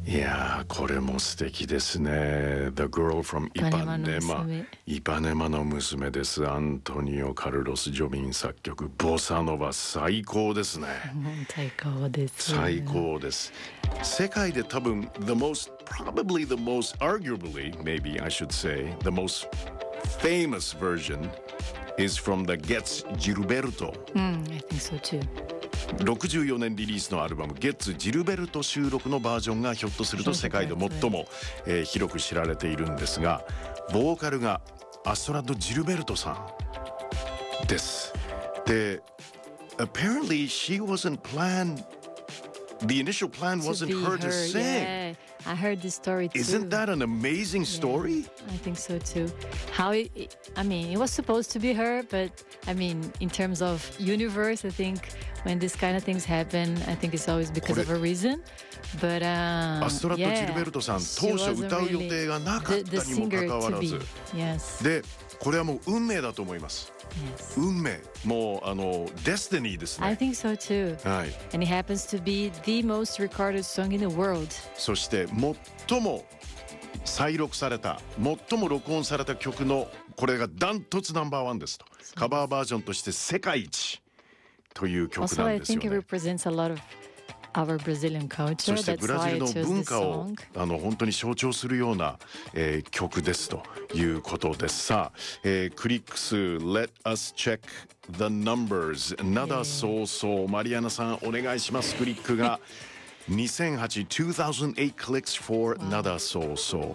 いやーこれも素敵ですね。 The Girl from イパネマ、イパネマの娘です。アントニオ・カルロス・ジョビン作曲ボサノバ、最高ですね。 最高です。 最高です。世界で多分 probably the most arguably maybe I should say the most famous version is from the Gets Gilberto. I think so too. 64年リリースのアルバムゲッツ・ジルベルト収録のバージョンがひょっとすると世界で最も、広く知られているんですが、ボーカルがアストラッド・ジルベルトさんです。で apparently she wasn't planned, the initial plan wasn't her to sing. Yeah, I heard this story too. Isn't that an amazing story? I think so too. I mean, it was supposed to be her, but I mean, in terms of universe, I think when this kind of things happen, I think it's always because of a reason. But アストラッド・ジルベルトさん、当初歌う予定がなかったにもかかわらず、で、これはもう運命だと思います。運命、もうデスティニーですね。 I think so too. はい。 And it happens to be the most recorded song in the world. そして最も再録された、最も録音された曲のこれがダントツナンバーワンですと。カバーバージョンとして世界一という曲なんですよね。 Also, I think it represents a lot of our Brazilian culture. そしてブラジルの文化を本当に象徴するような、曲ですということです。さあ、クリック数 Let us check the numbers. Nada so so. マリアナさんお願いします。クリックが2008 2008 clicks for Nada so so.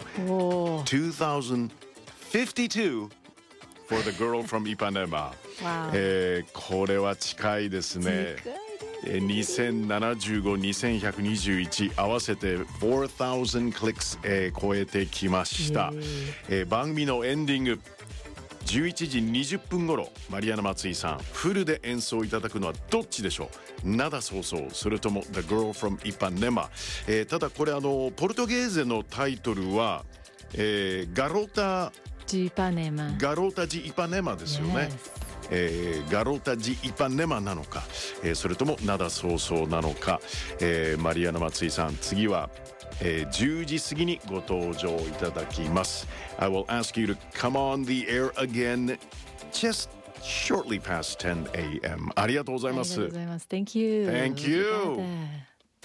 2052 for the girl from Ipanema. これは近いですね。2075、2121合わせて4000クリックス、超えてきました。番組のエンディング11時20分頃、マリアナ松井さんフルで演奏いただくのはどっちでしょう。Nada so so、それとも The Girl from Ipanema。ただこれポルトゲーゼのタイトルは、ガロータジイパネマですよね。ガロータジイパネマなのか、それともNada so soなのか、マリアナ松井さん次は、10時過ぎにご登場いただきます。 I will ask you to come on the air again just shortly past 10 a.m. ありがとうございます。 Thank you. Thank you.